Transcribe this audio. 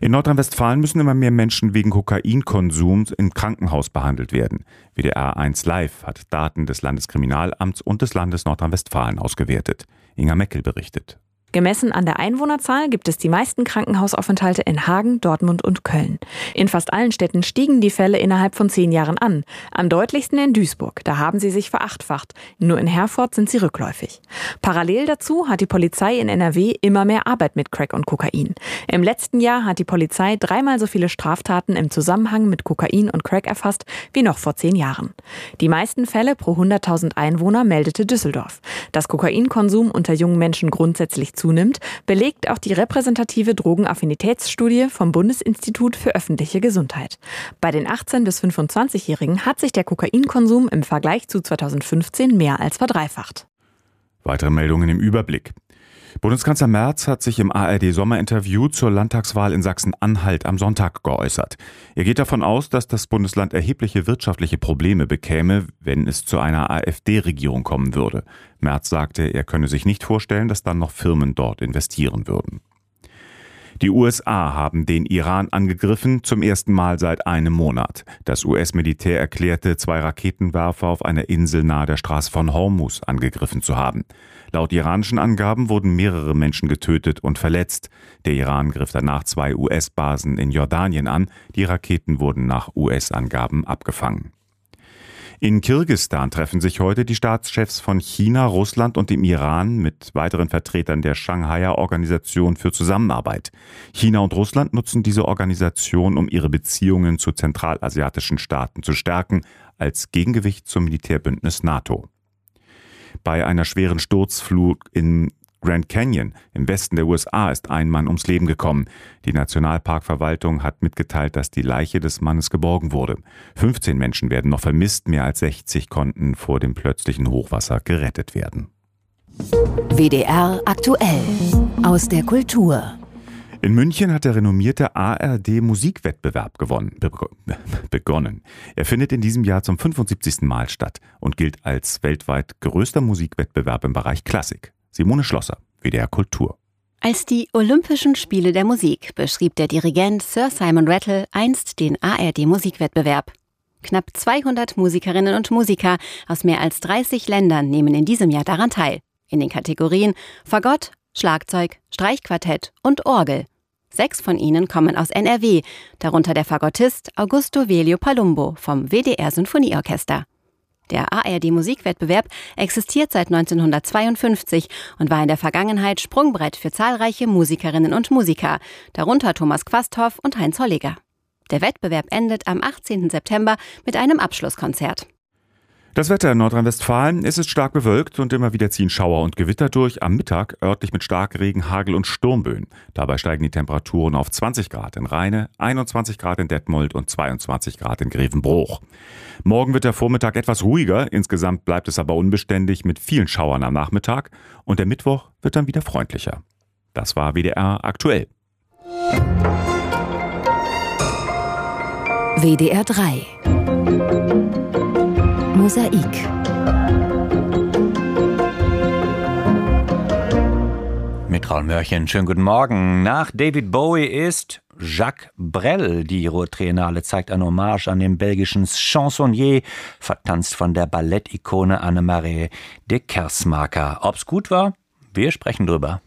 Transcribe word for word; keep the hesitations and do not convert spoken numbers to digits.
In Nordrhein-Westfalen müssen immer mehr Menschen wegen Kokainkonsums im Krankenhaus behandelt werden. W D R eins Live hat Daten des Landeskriminalamts und des Landes Nordrhein-Westfalen ausgewertet. Inga Meckel berichtet. Gemessen an der Einwohnerzahl gibt es die meisten Krankenhausaufenthalte in Hagen, Dortmund und Köln. In fast allen Städten stiegen die Fälle innerhalb von zehn Jahren an. Am deutlichsten in Duisburg, da haben sie sich verachtfacht. Nur in Herford sind sie rückläufig. Parallel dazu hat die Polizei in N R W immer mehr Arbeit mit Crack und Kokain. Im letzten Jahr hat die Polizei dreimal so viele Straftaten im Zusammenhang mit Kokain und Crack erfasst wie noch vor zehn Jahren. Die meisten Fälle pro hunderttausend Einwohner meldete Düsseldorf. Dass Kokainkonsum unter jungen Menschen grundsätzlich zunimmt, belegt auch die repräsentative Drogenaffinitätsstudie vom Bundesinstitut für öffentliche Gesundheit. Bei den achtzehn- bis fünfundzwanzigjährigen hat sich der Kokainkonsum im Vergleich zu zweitausendfünfzehn mehr als verdreifacht. Weitere Meldungen im Überblick. Bundeskanzler Merz hat sich im A R D-Sommerinterview zur Landtagswahl in Sachsen-Anhalt am Sonntag geäußert. Er geht davon aus, dass das Bundesland erhebliche wirtschaftliche Probleme bekäme, wenn es zu einer AfD-Regierung kommen würde. Merz sagte, er könne sich nicht vorstellen, dass dann noch Firmen dort investieren würden. Die U S A haben den Iran angegriffen, zum ersten Mal seit einem Monat. Das U S-Militär erklärte, zwei Raketenwerfer auf einer Insel nahe der Straße von Hormuz angegriffen zu haben. Laut iranischen Angaben wurden mehrere Menschen getötet und verletzt. Der Iran griff danach zwei U S-Basen in Jordanien an. Die Raketen wurden nach U S-Angaben abgefangen. In Kirgisistan treffen sich heute die Staatschefs von China, Russland und dem Iran mit weiteren Vertretern der Shanghaier Organisation für Zusammenarbeit. China und Russland nutzen diese Organisation, um ihre Beziehungen zu zentralasiatischen Staaten zu stärken, als Gegengewicht zum Militärbündnis NATO. Bei einer schweren Sturzflut in Grand Canyon im Westen der U S A ist ein Mann ums Leben gekommen. Die Nationalparkverwaltung hat mitgeteilt, dass die Leiche des Mannes geborgen wurde. fünfzehn Menschen werden noch vermisst, mehr als sechzig konnten vor dem plötzlichen Hochwasser gerettet werden. W D R aktuell aus der Kultur. In München hat der renommierte A R D-Musikwettbewerb gewonnen, be- begonnen. Er findet in diesem Jahr zum fünfundsiebzigsten Mal statt und gilt als weltweit größter Musikwettbewerb im Bereich Klassik. Simone Schlosser, W D R Kultur. Als die Olympischen Spiele der Musik beschrieb der Dirigent Sir Simon Rattle einst den A R D-Musikwettbewerb. Knapp zweihundert Musikerinnen und Musiker aus mehr als dreißig Ländern nehmen in diesem Jahr daran teil. In den Kategorien Fagott, Schlagzeug, Streichquartett und Orgel. Sechs von ihnen kommen aus N R W, darunter der Fagottist Augusto Velio Palumbo vom W D R-Sinfonieorchester. Der A R D-Musikwettbewerb existiert seit neunzehnhundertzweiundfünfzig und war in der Vergangenheit Sprungbrett für zahlreiche Musikerinnen und Musiker, darunter Thomas Quasthoff und Heinz Holliger. Der Wettbewerb endet am achtzehnten September mit einem Abschlusskonzert. Das Wetter in Nordrhein-Westfalen: Es ist stark bewölkt und immer wieder ziehen Schauer und Gewitter durch. Am Mittag örtlich mit Starkregen, Hagel und Sturmböen. Dabei steigen die Temperaturen auf zwanzig Grad in Rheine, einundzwanzig Grad in Detmold und zweiundzwanzig Grad in Grevenbroich. Morgen wird der Vormittag etwas ruhiger. Insgesamt bleibt es aber unbeständig mit vielen Schauern am Nachmittag. Und der Mittwoch wird dann wieder freundlicher. Das war W D R aktuell. W D R drei Mosaik. Mit Raul Mörchen, schönen guten Morgen. Nach David Bowie ist Jacques Brel. Die Triennale zeigt eine Hommage an den belgischen Chansonnier, vertanzt von der Ballettikone Annemarie de Kersmaker. Ob's gut war? Wir sprechen drüber.